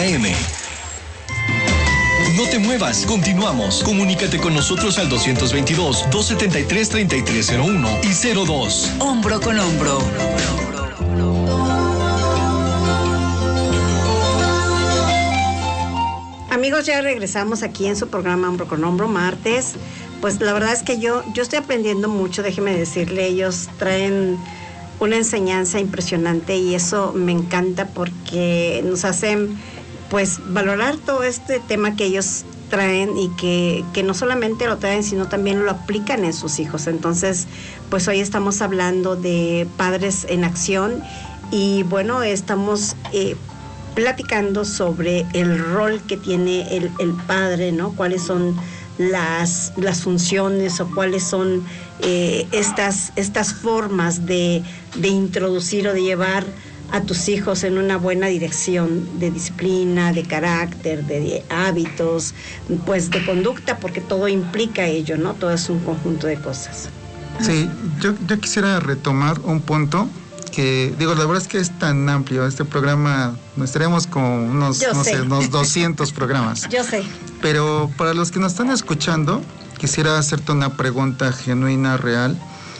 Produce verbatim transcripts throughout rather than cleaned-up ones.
A M. No te muevas, continuamos. Comunícate con nosotros al dos veintidós, dos setenta y tres, treinta y tres cero uno y cero dos. Hombro con hombro. Amigos, ya regresamos aquí en su programa Hombro con Hombro, martes. Pues la verdad es que yo, yo estoy aprendiendo mucho, déjeme decirle, ellos traen una enseñanza impresionante y eso me encanta porque nos hacen pues valorar todo este tema que ellos traen y que, que no solamente lo traen, sino también lo aplican en sus hijos. Entonces, pues hoy estamos hablando de padres en acción y bueno, estamos eh, platicando sobre el rol que tiene el, el padre, ¿no? Cuáles son las, las funciones o cuáles son eh, estas, estas formas de, de introducir o de llevar a tus hijos en una buena dirección de disciplina, de carácter, de, de hábitos, pues de conducta, porque todo implica ello, ¿no? Todo es un conjunto de cosas. Sí, yo, yo quisiera retomar un punto que, digo, la verdad es que es tan amplio, este programa, nos estaremos con unos, yo no sé. sé, unos doscientos programas. Yo sé. Pero para los que nos están escuchando, quisiera hacerte una pregunta genuina, real,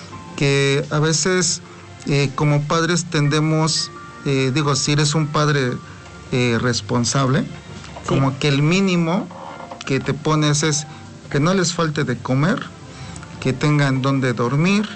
que a veces eh, como padres tendemos, eh, digo, si eres un padre eh, responsable, sí, como que el mínimo que te pones es que no les falte de comer, que tengan donde dormir,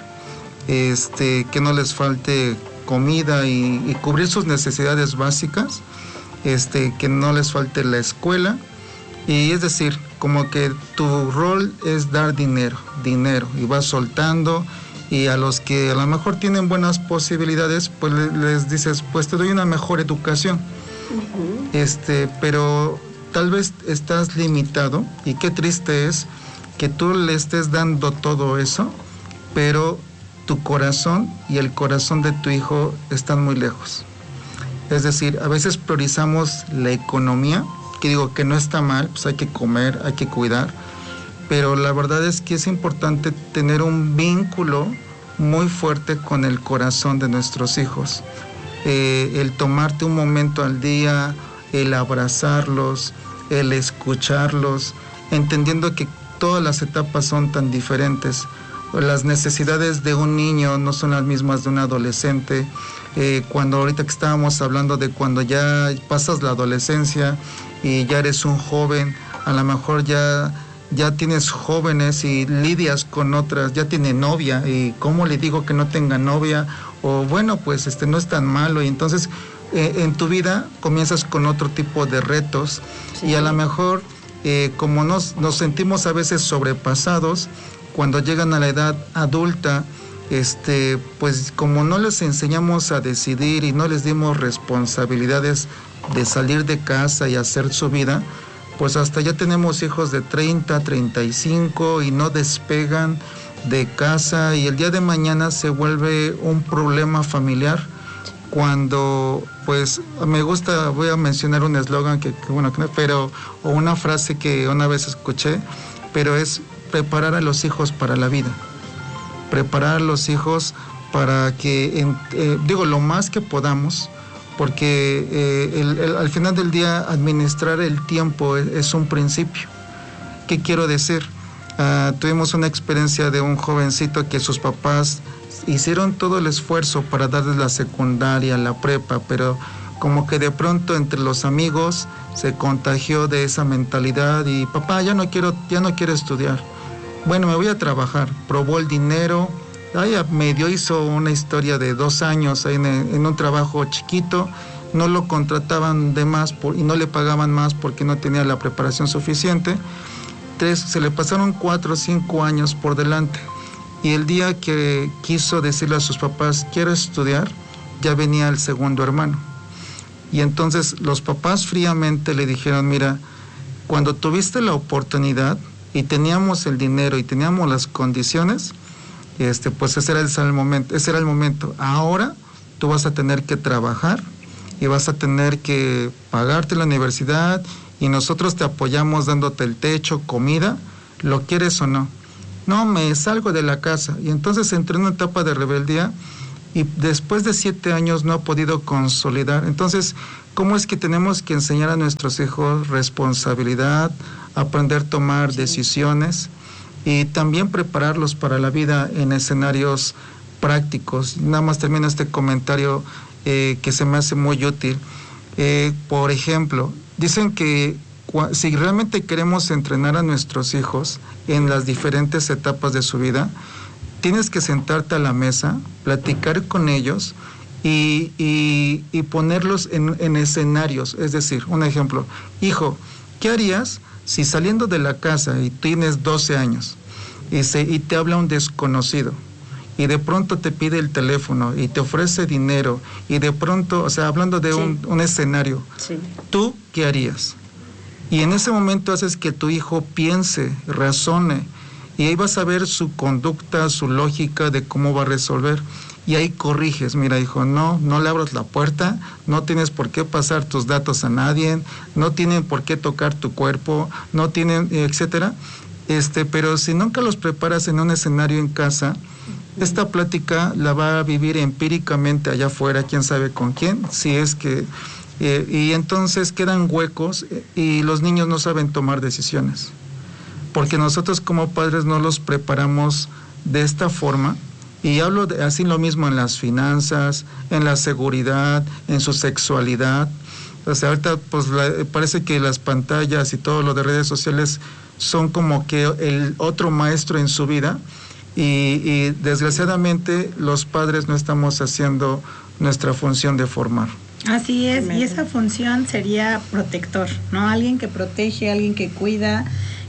este, que no les falte comida y, y cubrir sus necesidades básicas, este, que no les falte la escuela. Y es decir, como que tu rol es dar dinero, dinero, y vas soltando, y a los que a lo mejor tienen buenas posibilidades, pues les dices, pues te doy una mejor educación. Uh-huh. Este, pero tal vez estás limitado, y qué triste es que tú le estés dando todo eso, pero tu corazón y el corazón de tu hijo están muy lejos. Es decir, a veces priorizamos la economía, que digo que no está mal, pues hay que comer, hay que cuidar, pero la verdad es que es importante tener un vínculo muy fuerte con el corazón de nuestros hijos. Eh, el tomarte un momento al día, el abrazarlos, el escucharlos, entendiendo que todas las etapas son tan diferentes. Las necesidades de un niño no son las mismas de un adolescente. Eh, cuando ahorita que estábamos hablando de cuando ya pasas la adolescencia y ya eres un joven, a lo mejor ya, ya tienes jóvenes y lidias con otras, ya tiene novia y cómo le digo que no tenga novia, o bueno, pues este no es tan malo, y entonces eh, en tu vida comienzas con otro tipo de retos, sí, y a lo mejor eh, como nos, nos sentimos a veces sobrepasados, cuando llegan a la edad adulta, este, pues como no les enseñamos a decidir y no les dimos responsabilidades de salir de casa y hacer su vida, pues hasta ya tenemos hijos de treinta, treinta y cinco y no despegan de casa, y el día de mañana se vuelve un problema familiar. Cuando, pues, me gusta, voy a mencionar un eslogan que, que bueno, pero, o una frase que una vez escuché, pero es preparar a los hijos para la vida, preparar a los hijos para que, en, eh, digo, lo más que podamos, porque eh, el, el, al final del día administrar el tiempo es, es un principio. ¿Qué quiero decir? Uh, tuvimos una experiencia de un jovencito que sus papás hicieron todo el esfuerzo para darles la secundaria, la prepa, pero como que de pronto entre los amigos se contagió de esa mentalidad y papá, ya no quiero, ya no quiero estudiar. Bueno, me voy a trabajar. Probó el dinero, ay, medio hizo una historia de dos años en, en un trabajo chiquito, no lo contrataban de más por, y no le pagaban más porque no tenía la preparación suficiente. Tres, se le pasaron cuatro o cinco años por delante, y el día que quiso decirle a sus papás, quiero estudiar, ya venía el segundo hermano. Y entonces los papás fríamente le dijeron, mira, cuando tuviste la oportunidad y teníamos el dinero y teníamos las condiciones, este, pues ese era el momento, ese era el momento. Ahora tú vas a tener que trabajar y vas a tener que pagarte la universidad, y nosotros te apoyamos dándote el techo, comida, ¿lo quieres o no? No, me salgo de la casa. Y entonces entré en una etapa de rebeldía y después de siete años no ha podido consolidar. Entonces, ¿cómo es que tenemos que enseñar a nuestros hijos responsabilidad, aprender a tomar sí. decisiones y también prepararlos para la vida en escenarios prácticos? Nada más termino este comentario eh, que se me hace muy útil. Eh, por ejemplo, dicen que cua- si realmente queremos entrenar a nuestros hijos en las diferentes etapas de su vida, tienes que sentarte a la mesa, platicar con ellos y, y, y ponerlos en, en escenarios. Es decir, un ejemplo, hijo, ¿qué harías si saliendo de la casa y tienes doce años y, se, y te habla un desconocido y de pronto te pide el teléfono y te ofrece dinero y de pronto, o sea, hablando de sí. un, un escenario, sí. ¿tú qué harías? Y en ese momento haces que tu hijo piense, razone, y ahí vas a ver su conducta, su lógica de cómo va a resolver. Y ahí corriges, mira hijo, no, no le abras la puerta, no tienes por qué pasar tus datos a nadie, no tienen por qué tocar tu cuerpo, no tienen, etcétera. Este, pero si nunca los preparas en un escenario en casa, esta plática la va a vivir empíricamente allá afuera, quién sabe con quién, si es que, eh, y entonces quedan huecos y los niños no saben tomar decisiones. Porque nosotros como padres no los preparamos de esta forma, y hablo de, así lo mismo en las finanzas, en la seguridad, en su sexualidad. O sea, ahorita pues la, parece que las pantallas y todo lo de redes sociales son como que el otro maestro en su vida, y, y desgraciadamente los padres no estamos haciendo nuestra función de formar. Así es, y esa función sería protector, ¿no? Alguien que protege, alguien que cuida.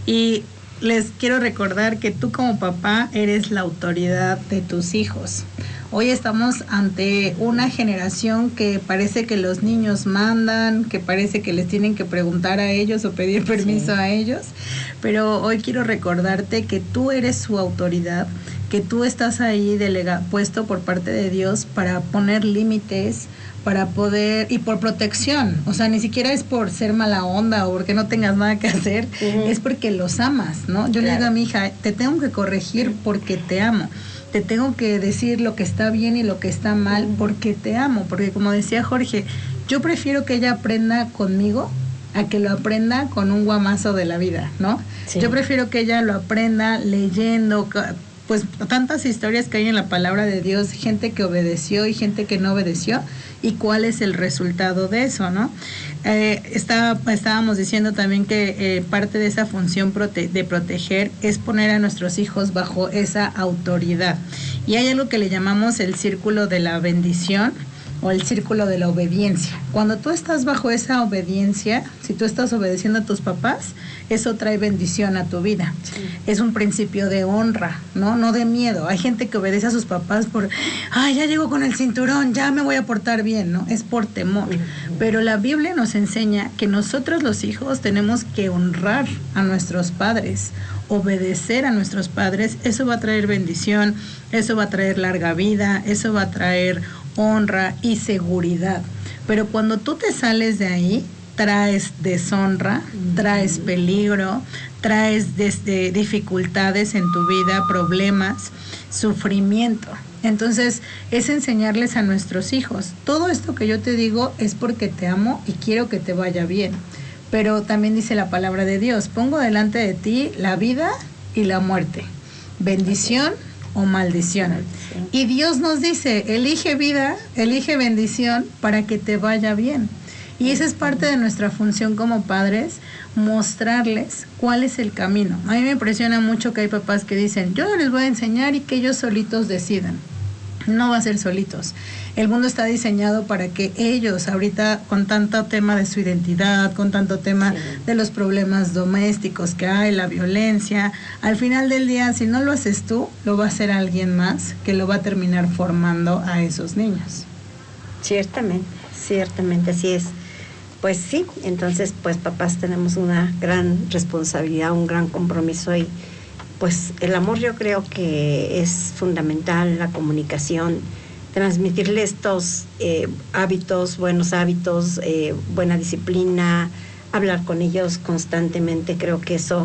Y les quiero recordar que tú como papá eres la autoridad de tus hijos. Hoy estamos ante una generación que parece que los niños mandan, que parece que les tienen que preguntar a ellos o pedir permiso sí. a ellos, pero hoy quiero recordarte que tú eres su autoridad, que tú estás ahí delega, puesto por parte de Dios para poner límites, para poder, y por protección, o sea, ni siquiera es por ser mala onda o porque no tengas nada que hacer, uh-huh. es porque los amas, ¿no? Yo claro. le digo a mi hija, te tengo que corregir porque te amo, te tengo que decir lo que está bien y lo que está mal uh-huh. porque te amo, porque como decía Jorge, yo prefiero que ella aprenda conmigo a que lo aprenda con un guamazo de la vida, ¿no? Sí. Yo prefiero que ella lo aprenda leyendo, pues tantas historias que hay en la palabra de Dios, gente que obedeció y gente que no obedeció, y cuál es el resultado de eso, ¿no? Eh, está, estábamos diciendo también que eh, parte de esa función prote- de proteger es poner a nuestros hijos bajo esa autoridad. Y hay algo que le llamamos el círculo de la bendición o el círculo de la obediencia. Cuando tú estás bajo esa obediencia, si tú estás obedeciendo a tus papás, eso trae bendición a tu vida. Sí. Es un principio de honra, ¿no? No de miedo. Hay gente que obedece a sus papás por, ay, ya llego con el cinturón, ya me voy a portar bien, ¿no? Es por temor. Uh-huh. Pero la Biblia nos enseña que nosotros los hijos tenemos que honrar a nuestros padres, obedecer a nuestros padres. Eso va a traer bendición, eso va a traer larga vida, eso va a traer honra y seguridad. Pero cuando tú te sales de ahí, traes deshonra, traes peligro, traes desde dificultades en tu vida, problemas, sufrimiento. Entonces, es enseñarles a nuestros hijos. Todo esto que yo te digo es porque te amo y quiero que te vaya bien. Pero también dice la palabra de Dios, pongo delante de ti la vida y la muerte, bendición o maldición. Y Dios nos dice, elige vida, elige bendición para que te vaya bien. Y esa es parte de nuestra función como padres, mostrarles cuál es el camino. A mí me impresiona mucho que hay papás que dicen, yo no les voy a enseñar y que ellos solitos decidan. No va a ser solitos. El mundo está diseñado para que ellos, ahorita con tanto tema de su identidad, con tanto tema sí. de los problemas domésticos que hay, la violencia, al final del día, si no lo haces tú, lo va a hacer alguien más que lo va a terminar formando a esos niños. Ciertamente, ciertamente, así es. Pues sí, entonces, pues papás tenemos una gran responsabilidad, un gran compromiso y pues el amor yo creo que es fundamental, la comunicación, transmitirle estos eh, hábitos, buenos hábitos, eh, buena disciplina, hablar con ellos constantemente, creo que eso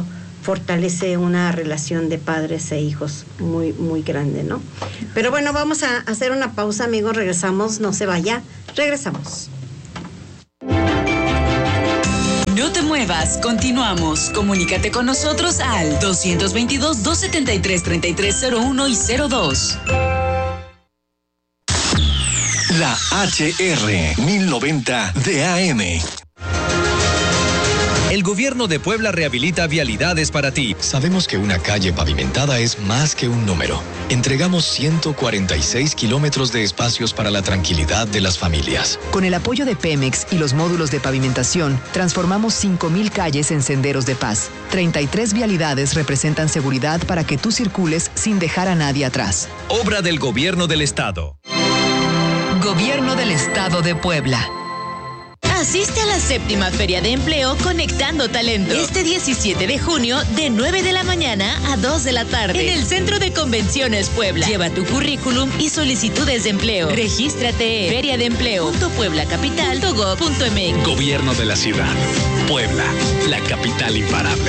fortalece una relación de padres e hijos muy, muy grande, ¿no? Pero bueno, vamos a hacer una pausa, amigos, regresamos, no se vaya, regresamos. No te muevas, continuamos. Comunícate con nosotros al dos veintidós, dos setenta y tres, treinta y tres cero uno y cero dos. La H R mil noventa de A M. El gobierno de Puebla rehabilita vialidades para ti. Sabemos que una calle pavimentada es más que un número. Entregamos ciento cuarenta y seis kilómetros de espacios para la tranquilidad de las familias. Con el apoyo de Pemex y los módulos de pavimentación, transformamos cinco mil calles en senderos de paz. treinta y tres vialidades representan seguridad para que tú circules sin dejar a nadie atrás. Obra del Gobierno del Estado. Gobierno del Estado de Puebla. Asiste a la séptima Feria de Empleo Conectando Talento. Este diecisiete de junio, de nueve de la mañana a dos de la tarde. En el Centro de Convenciones Puebla. Lleva tu currículum y solicitudes de empleo. Regístrate en feria de empleo punto puebla capital punto gob punto m x. Gobierno de la ciudad. Puebla, la capital imparable.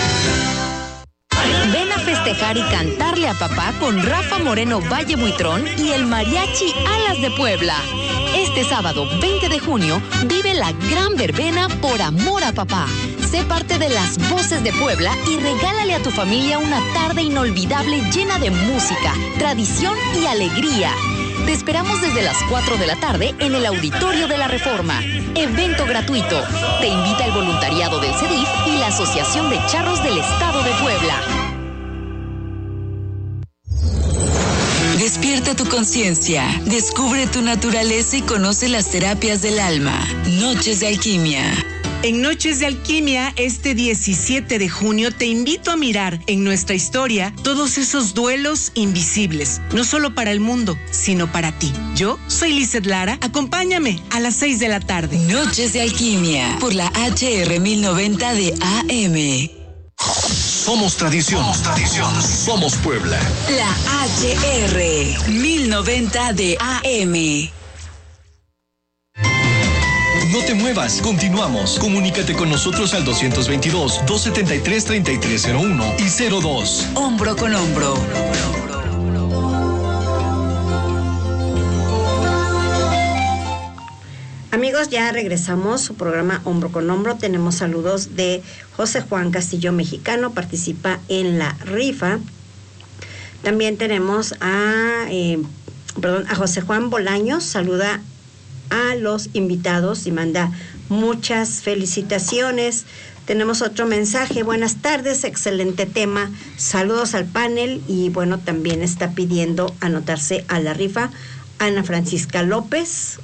Ven a festejar y cantarle a papá con Rafa Moreno Valle Buitrón y el Mariachi Alas de Puebla. Este sábado veinte de junio vive la gran verbena Por Amor a Papá. Sé parte de las voces de Puebla y regálale a tu familia una tarde inolvidable llena de música, tradición y alegría. Te esperamos desde las cuatro de la tarde en el Auditorio de la Reforma. Evento gratuito. Te invita el voluntariado del C E D I F y la Asociación de Charros del Estado de Puebla. Despierta tu conciencia, descubre tu naturaleza y conoce las terapias del alma. Noches de Alquimia. En Noches de Alquimia, este diecisiete de junio, te invito a mirar en nuestra historia todos esos duelos invisibles, no solo para el mundo, sino para ti. Yo soy Lizeth Lara, acompáñame a las seis de la tarde. Noches de Alquimia, por la H R mil noventa de A M. Somos tradición. Somos tradición. Somos Puebla. La H R mil noventa de A M. No te muevas, continuamos. Comunícate con nosotros al dos veintidós, dos setenta y tres, treinta y tres cero uno y cero dos. Hombro con hombro. Amigos, ya regresamos su programa Hombro con Hombro. Tenemos saludos de José Juan Castillo Mexicano, participa en la rifa. También tenemos a, eh, perdón, a José Juan Bolaños, saluda a los invitados y manda muchas felicitaciones. Tenemos otro mensaje: buenas tardes, excelente tema, saludos al panel. Y bueno, también está pidiendo anotarse a la rifa Ana Francisca López.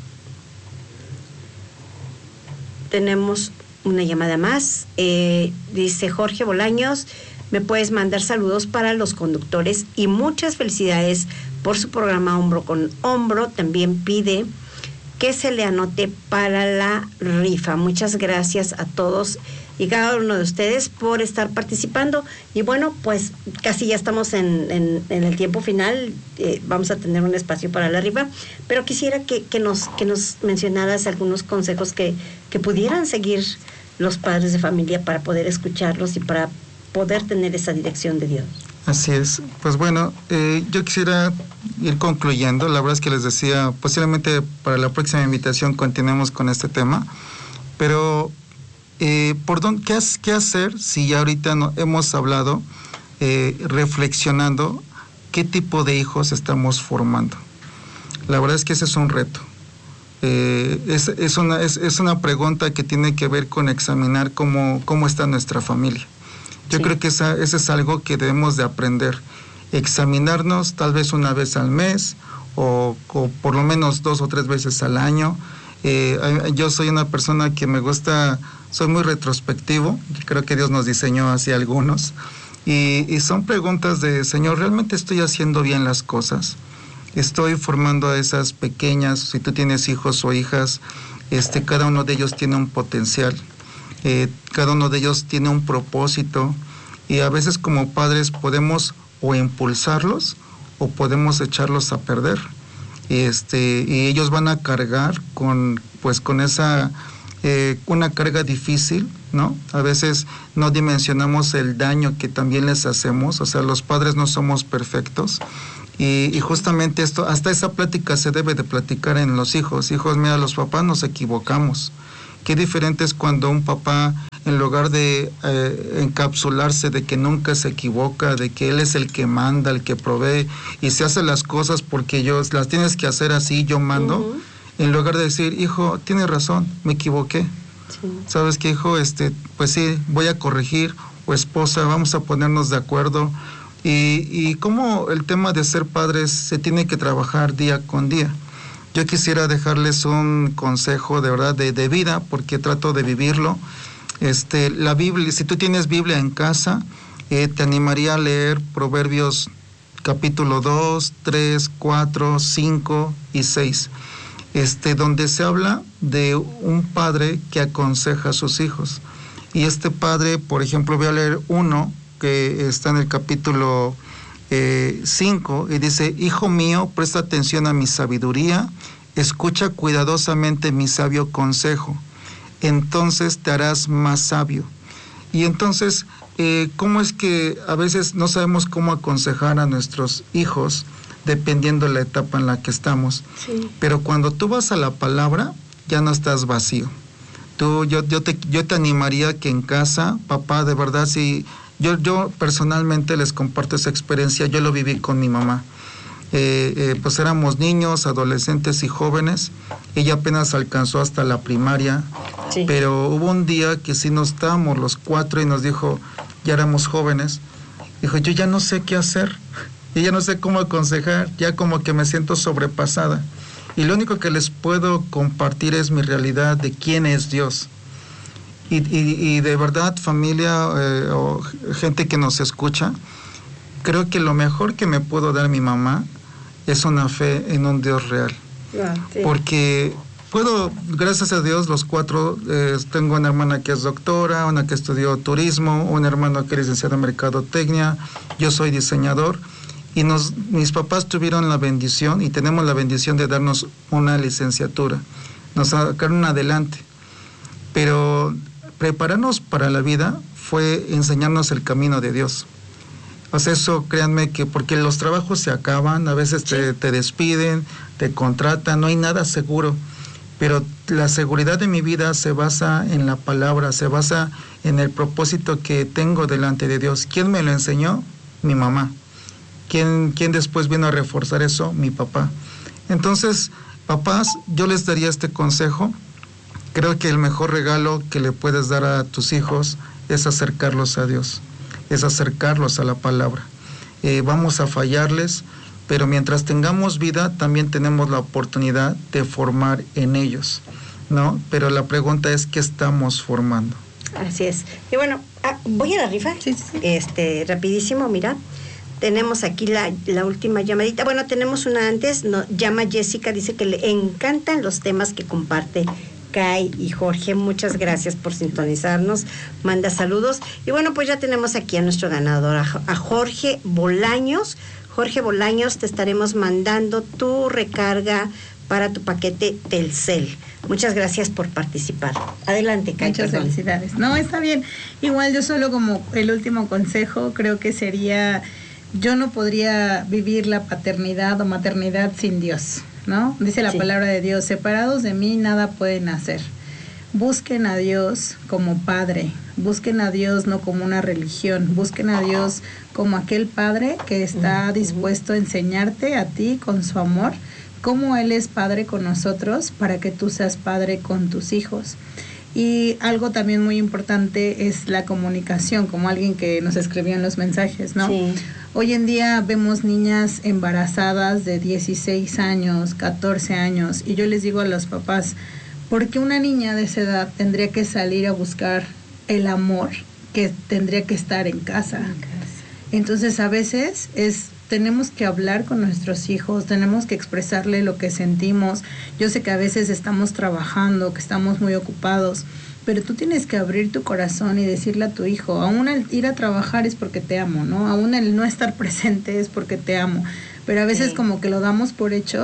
Tenemos una llamada más, eh, dice Jorge Bolaños: me puedes mandar saludos para los conductores y muchas felicidades por su programa Hombro con Hombro. También pide que se le anote para la rifa. Muchas gracias a todos y cada uno de ustedes por estar participando. Y bueno, pues casi ya estamos en, en, en el tiempo final. Eh, vamos a tener un espacio para la rifa, pero quisiera que, que, nos, que nos mencionaras algunos consejos que, que pudieran seguir los padres de familia para poder escucharlos y para poder tener esa dirección de Dios. Así es. Pues bueno, eh, yo quisiera ir concluyendo. La verdad es que les decía, posiblemente para la próxima invitación continuemos con este tema, pero eh, ¿por dónde, qué, qué hacer si ya ahorita no, hemos hablado, eh, reflexionando qué tipo de hijos estamos formando? La verdad es que ese es un reto. Eh, es, es, una, es, es una pregunta que tiene que ver con examinar cómo, cómo está nuestra familia. Yo sí. creo que esa, eso es algo que debemos de aprender, examinarnos tal vez una vez al mes o, o por lo menos dos o tres veces al año. Eh, yo soy una persona que me gusta, soy muy retrospectivo, creo que Dios nos diseñó así algunos, y, y son preguntas de, Señor, ¿realmente estoy haciendo bien las cosas? Estoy formando a esas pequeñas, si tú tienes hijos o hijas, este, cada uno de ellos tiene un potencial. Eh, cada uno de ellos tiene un propósito y a veces como padres podemos o impulsarlos o podemos echarlos a perder, y este y ellos van a cargar con pues con esa eh, una carga difícil, ¿no? A veces no dimensionamos el daño que también les hacemos, o sea, los padres no somos perfectos. Y, y justamente esto, hasta esa plática se debe de platicar en los hijos. Hijos, mira, los papás nos equivocamos. Qué diferente es cuando un papá, en lugar de eh, encapsularse de que nunca se equivoca, de que él es el que manda, el que provee, y se hace las cosas porque yo las tienes que hacer así, yo mando, uh-huh. En lugar de decir, hijo, tienes razón, me equivoqué. Sí. ¿Sabes qué, hijo? Este, pues sí, voy a corregir, o esposa, vamos a ponernos de acuerdo. Y, y cómo el tema de ser padres se tiene que trabajar día con día. Yo quisiera dejarles un consejo de verdad de, de vida, porque trato de vivirlo. Este, la Biblia, si tú tienes Biblia en casa, eh, te animaría a leer Proverbios capítulo dos, tres, cuatro, cinco y seis, este, donde se habla de un padre que aconseja a sus hijos. Y este padre, por ejemplo, voy a leer uno que está en el capítulo cinco, eh, y dice: hijo mío, presta atención a mi sabiduría, escucha cuidadosamente mi sabio consejo, entonces te harás más sabio. Y entonces, eh, ¿cómo es que a veces no sabemos cómo aconsejar a nuestros hijos, dependiendo de la etapa en la que estamos? Sí. Pero cuando tú vas a la palabra, ya no estás vacío. Tú, yo, yo, te, yo te animaría que en casa, papá, de verdad, si... Yo, yo personalmente les comparto esa experiencia, yo lo viví con mi mamá. Eh, eh, pues éramos niños, adolescentes y jóvenes. Ella apenas alcanzó hasta la primaria, sí. Pero hubo un día que sí nos estábamos los cuatro y nos dijo, ya éramos jóvenes, dijo, yo ya no sé qué hacer, y ya no sé cómo aconsejar, ya como que me siento sobrepasada. Y lo único que les puedo compartir es mi realidad de quién es Dios. Y, y, y de verdad, familia eh, o gente que nos escucha, creo que lo mejor que me pudo dar mi mamá es una fe en un Dios real. Ah, sí. Porque puedo, gracias a Dios, los cuatro, eh, tengo una hermana que es doctora, una que estudió turismo, un hermano que es licenciado en mercadotecnia, yo soy diseñador, y nos, mis papás tuvieron la bendición, y tenemos la bendición de darnos una licenciatura, nos sacaron adelante, pero prepararnos para la vida fue enseñarnos el camino de Dios. O sea, eso créanme que porque los trabajos se acaban, a veces te, te despiden, te contratan, no hay nada seguro, pero la seguridad de mi vida se basa en la palabra, se basa en el propósito que tengo delante de Dios. ¿Quién me lo enseñó? Mi mamá. ¿Quién, quién después vino a reforzar eso? Mi papá. Entonces, papás, yo les daría este consejo. Creo que el mejor regalo que le puedes dar a tus hijos es acercarlos a Dios, es acercarlos a la palabra. Eh, vamos a fallarles, pero mientras tengamos vida, también tenemos la oportunidad de formar en ellos, ¿no? Pero la pregunta es, ¿qué estamos formando? Así es. Y bueno, ah, voy a la rifa. Sí, sí. Este, rapidísimo, mira. Tenemos aquí la, la última llamadita. Bueno, tenemos una antes. No, llama Jessica, dice que le encantan los temas que comparte Kai y Jorge. Muchas gracias por sintonizarnos, manda saludos. Y bueno, pues ya tenemos aquí a nuestro ganador, a, a Jorge Bolaños. Jorge Bolaños, te estaremos mandando tu recarga para tu paquete Telcel. Muchas gracias por participar. Adelante, Kai. Muchas perdón. felicidades. No, está bien. Igual yo solo como el último consejo creo que sería, yo no podría vivir la paternidad o maternidad sin Dios, ¿no? Dice la sí. palabra de Dios, separados de mí nada pueden hacer. Busquen a Dios como Padre, busquen a Dios no como una religión, busquen a Dios como aquel Padre que está dispuesto a enseñarte a ti con su amor, cómo Él es Padre con nosotros para que tú seas Padre con tus hijos. Y algo también muy importante es la comunicación, como alguien que nos escribió en los mensajes, ¿no? Sí. Hoy en día vemos niñas embarazadas de dieciséis años, catorce años, y yo les digo a los papás, ¿por qué una niña de esa edad tendría que salir a buscar el amor que tendría que estar en casa? En casa. Entonces a veces es... tenemos que hablar con nuestros hijos, tenemos que expresarle lo que sentimos. Yo sé que a veces estamos trabajando, que estamos muy ocupados, pero tú tienes que abrir tu corazón y decirle a tu hijo, aún el ir a trabajar es porque te amo, ¿no? Aún el no estar presente es porque te amo. Pero a veces sí. como que lo damos por hecho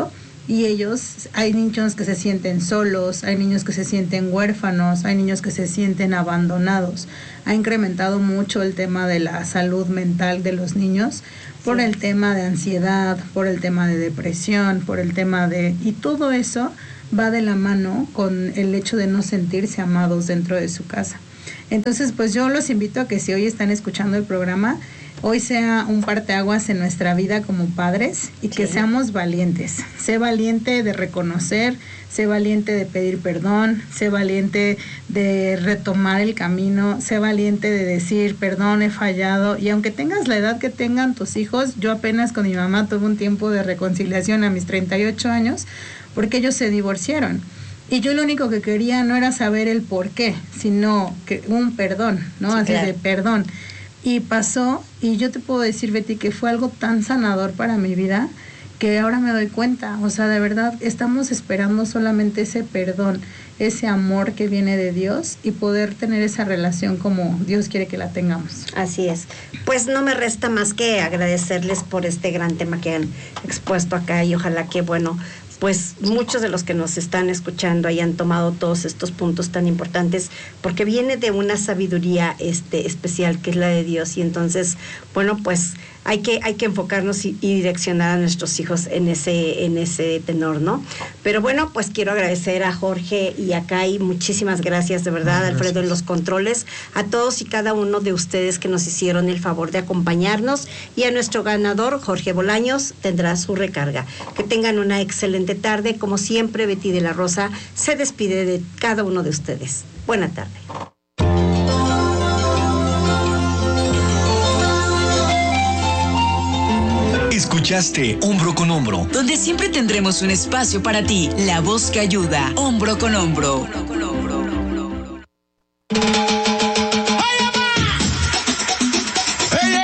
y ellos, hay niños que se sienten solos, hay niños que se sienten huérfanos, hay niños que se sienten abandonados. Ha incrementado mucho el tema de la salud mental de los niños por el tema de ansiedad, por el tema de depresión, por el tema de... y todo eso va de la mano con el hecho de no sentirse amados dentro de su casa. Entonces, pues yo los invito a que si hoy están escuchando el programa, hoy sea un parteaguas en nuestra vida como padres y que sí. seamos valientes. Sé valiente de reconocer, sé valiente de pedir perdón, sé valiente de retomar el camino, sé valiente de decir, perdón, he fallado. Y aunque tengas la edad que tengan tus hijos, yo apenas con mi mamá tuve un tiempo de reconciliación a mis treinta y ocho años, porque ellos se divorciaron. Y yo lo único que quería no era saber el por qué, sino que un perdón, ¿no? Sí, Así claro. de perdón. Y pasó, y yo te puedo decir, Betty, que fue algo tan sanador para mi vida, que ahora me doy cuenta. O sea, de verdad, estamos esperando solamente ese perdón, ese amor que viene de Dios y poder tener esa relación como Dios quiere que la tengamos. Así es. Pues no me resta más que agradecerles por este gran tema que han expuesto acá y ojalá que, bueno, pues muchos de los que nos están escuchando hayan tomado todos estos puntos tan importantes, porque viene de una sabiduría este especial que es la de Dios, y entonces, bueno, pues hay que hay que enfocarnos y, y direccionar a nuestros hijos en ese en ese tenor, ¿no? Pero bueno, pues quiero agradecer a Jorge y a Kai, muchísimas gracias de verdad, gracias. Alfredo en los controles, a todos y cada uno de ustedes que nos hicieron el favor de acompañarnos, y a nuestro ganador, Jorge Bolaños, tendrá su recarga. Que tengan una excelente tarde, como siempre, Betty de la Rosa se despide de cada uno de ustedes. Buena tarde. Escuchaste Hombro con Hombro, donde siempre tendremos un espacio para ti, la voz que ayuda, hombro con hombro.